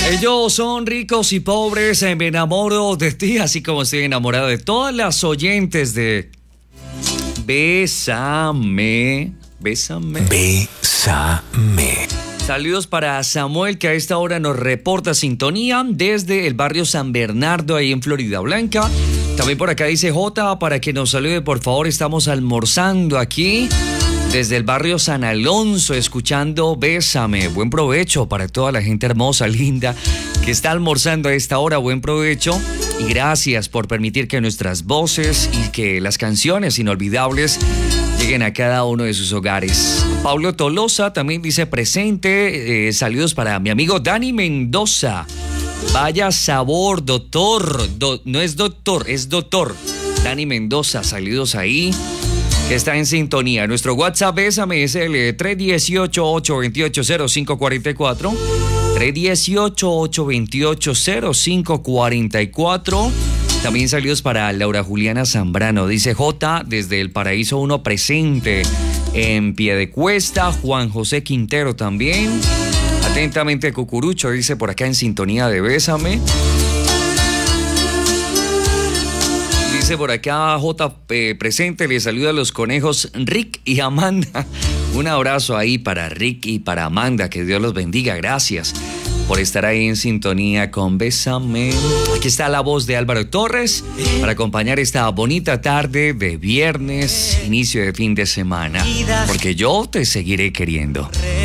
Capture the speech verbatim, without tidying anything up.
Ellos son ricos y pobres, eh, me enamoro de ti, así como estoy enamorado de todas las oyentes de Bésame, Bésame. Bésame. Saludos para Samuel, que a esta hora nos reporta sintonía desde el barrio San Bernardo, ahí en Florida Blanca. También por acá dice J, para que nos salude, por favor, estamos almorzando aquí desde el barrio San Alonso, escuchando Bésame. Buen provecho para toda la gente hermosa, linda, que está almorzando a esta hora. Buen provecho y gracias por permitir que nuestras voces y que las canciones inolvidables lleguen a cada uno de sus hogares. Pablo Tolosa también dice presente. Eh, saludos para mi amigo Dani Mendoza. Vaya sabor, doctor. Do, no es doctor, es doctor. Dani Mendoza, saludos ahí, que está en sintonía. Nuestro WhatsApp Bésame es el tres uno ocho, ocho dos ocho, cero cinco cuatro cuatro. tres uno ocho, ocho dos ocho, cero cinco cuatro cuatro. También saludos para Laura Juliana Zambrano. Dice J, desde el Paraíso uno presente en Piedecuesta. Juan José Quintero también. Atentamente Cucurucho, dice por acá en sintonía de Bésame. Dice por acá J eh, presente, le saluda a los conejos Rick y Amanda. Un abrazo ahí para Rick y para Amanda, que Dios los bendiga. Gracias por estar ahí en sintonía con Bésame. Aquí está la voz de Álvaro Torres para acompañar esta bonita tarde de viernes, inicio de fin de semana, porque yo te seguiré queriendo.